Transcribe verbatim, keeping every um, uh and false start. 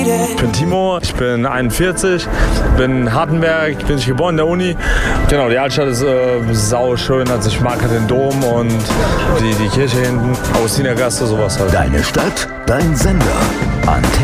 Ich bin Timo, ich bin einundvierzig, bin in Hartenberg, bin ich geboren in der Uni. Genau, die Altstadt ist äh, sau schön, also ich mag halt den Dom und die, die Kirche hinten, Augustinergasse, sowas halt. Deine Stadt, dein Sender. Antenne.